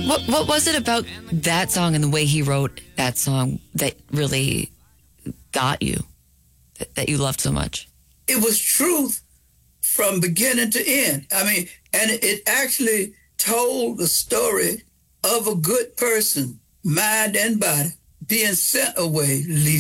What was it about that song and the way he wrote that song that really got you, that you loved so much? It was truth from beginning to end. I mean, and it actually told the story of a good person, mind and body, being sent away, Lisa.